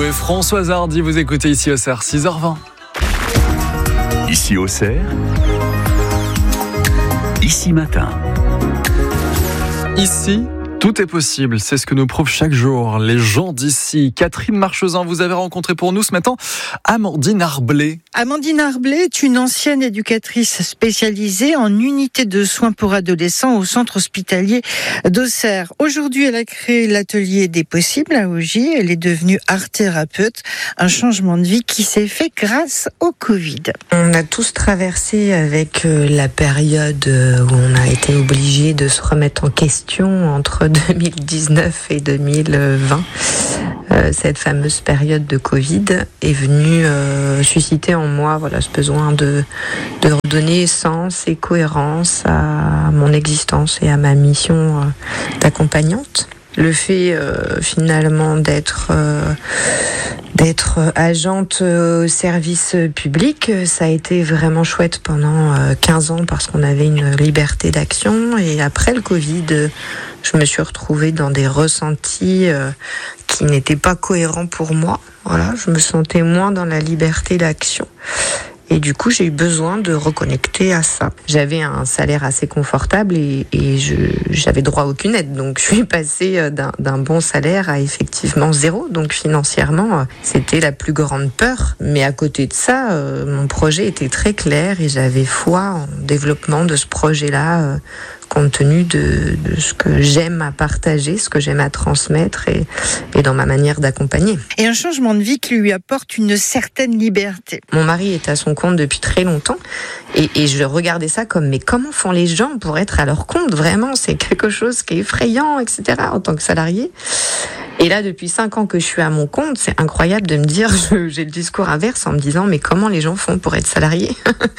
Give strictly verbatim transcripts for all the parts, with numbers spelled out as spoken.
retrouver Françoise Hardy, vous écoutez ici au Cerf, six heures vingt. Ici au Cerf, ici matin. Ici, tout est possible, c'est ce que nous prouvent chaque jour les gens d'ici. Catherine Marchezan, vous avez rencontré pour nous ce matin Amandine Arblay. Amandine Arblay est une ancienne éducatrice spécialisée en unité de soins pour adolescents au centre hospitalier d'Auxerre. Aujourd'hui, elle a créé l'atelier des possibles à Augy. Elle est devenue art-thérapeute, un changement de vie qui s'est fait grâce au Covid. On a tous traversé avec la période où on a été obligé de se remettre en question entre deux mille dix-neuf et deux mille vingt. Euh, cette fameuse période de Covid est venue euh, susciter en moi voilà, ce besoin de, de redonner sens et cohérence à mon existence et à ma mission euh, d'accompagnante. Le fait euh, finalement d'être euh, d'être agente au service public, ça a été vraiment chouette pendant quinze ans parce qu'on avait une liberté d'action. Et après le Covid, je me suis retrouvée dans des ressentis qui n'étaient pas cohérents pour moi. Voilà, je me sentais moins dans la liberté d'action. Et du coup, j'ai eu besoin de reconnecter à ça. J'avais un salaire assez confortable et, et je, j'avais droit à aucune aide. Donc, je suis passée d'un, d'un bon salaire à effectivement zéro. Donc, financièrement, c'était la plus grande peur. Mais à côté de ça, euh, mon projet était très clair et j'avais foi en développement de ce projet-là, euh, compte tenu de, de ce que j'aime à partager, ce que j'aime à transmettre et, et dans ma manière d'accompagner. Et un changement de vie qui lui apporte une certaine liberté. Mon mari est à son compte depuis très longtemps et, et je regardais ça comme mais comment font les gens pour être à leur compte? Vraiment, c'est quelque chose qui est effrayant, et cetera en tant que salarié. Et là, depuis cinq ans que je suis à mon compte, c'est incroyable de me dire, je, j'ai le discours inverse en me disant, mais comment les gens font pour être salariés?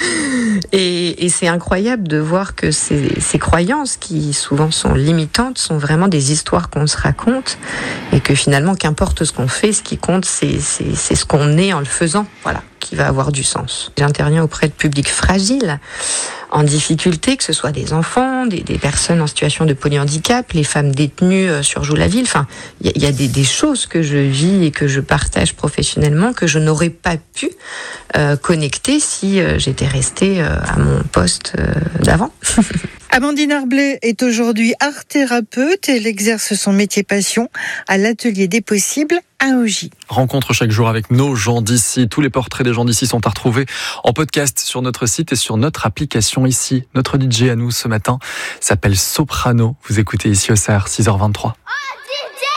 et, et c'est incroyable de voir que ces, ces croyances qui souvent sont limitantes sont vraiment des histoires qu'on se raconte et que finalement, qu'importe ce qu'on fait, ce qui compte, c'est, c'est, c'est ce qu'on est en le faisant, voilà, qui va avoir du sens. J'interviens auprès de publics fragiles, en difficulté, que ce soit des enfants, des, des personnes en situation de polyhandicap, les femmes détenues euh, sur Joux-la-Ville. Enfin, il y, y a des, des choses que je vis et que je partage professionnellement que je n'aurais pas pu euh, connecter si euh, j'étais restée euh, à mon poste euh, d'avant. Amandine Arblay est aujourd'hui art-thérapeute et elle exerce son métier passion à l'atelier des possibles à Augy. Rencontre chaque jour avec nos gens d'ici. Tous les portraits des gens d'ici sont à retrouver en podcast sur notre site et sur notre application ici. Notre D J à nous ce matin s'appelle Soprano. Vous écoutez ici au Cerf, six heures vingt-trois. Oh, D J